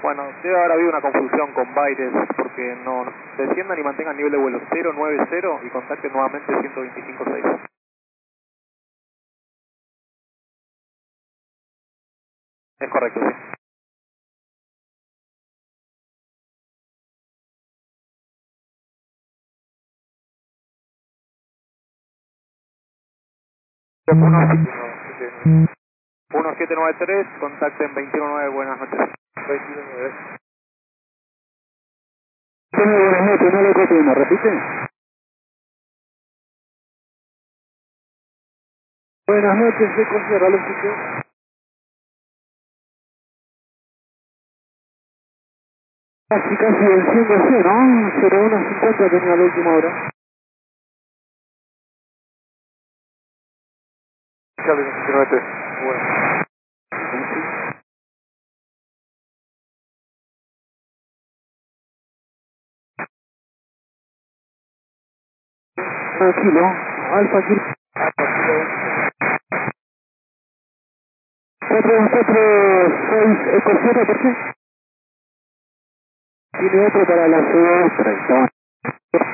Bueno, debe haber habido una confusión con Baires, porque no desciendan y mantengan nivel de vuelo 090 y contacten nuevamente 125.6. Es correcto, sí. Uno, 1793, contacten 219, buenas noches. 219. Buenas noches, no lo copio, ¿me repite? Buenas noches, Eco Sierra, lógico. Casi venciéndose, ¿no? 0150 tenía la última hora. Charlie 293, bueno. Kilo, Alfa Kilo. 446 Eco Sierra, ¿por qué? Tiene otro para la C230.